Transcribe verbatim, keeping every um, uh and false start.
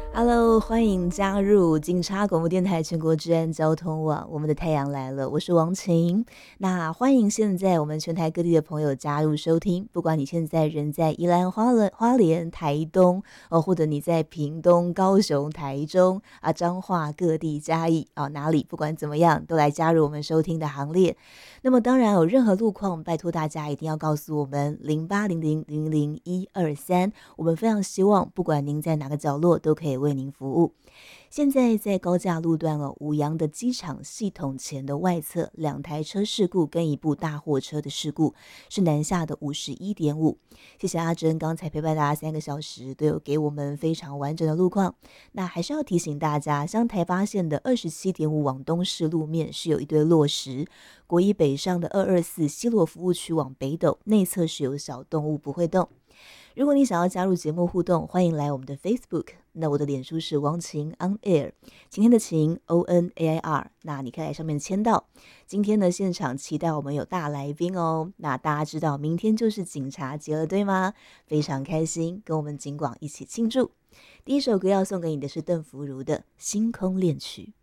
Hello，欢迎加入警察广播电台全国治安交通网。我们的太阳来了，我是王晴。那欢迎现在我们全台各地的朋友加入收听，不管你现在人在宜兰花莲、花莲、台东哦，或者你在屏东、高雄、台中啊、彰化各地嘉义啊哪里，不管怎么样，都来加入我们收听的行列。那么当然有任何路况，拜托大家一定要告诉我们零八零零零零一二三，我们非常希望不管您在哪个角落都可以为您服务。现在在高架路段哦，五羊的机场系统前的外侧，两台车事故跟一部大货车的事故是南下的五十一点五。谢谢阿珍，刚才陪伴大家三个小时，都有给我们非常完整的路况。那还是要提醒大家，像台八线的二十七点五往东市路面是有一堆落石，国一北上的二二四西螺服务区往北斗内侧是有小动物不会动。如果你想要加入节目互动，欢迎来我们的 Facebook。那我的脸书是王晴 On Air， 晴天的晴 O N A I R， 那你可以来上面签到。今天的现场期待我们有大来宾哦。那大家知道明天就是警察节了，对吗？非常开心，跟我们警广一起庆祝。第一首歌要送给你的是邓福如的《星空恋曲》。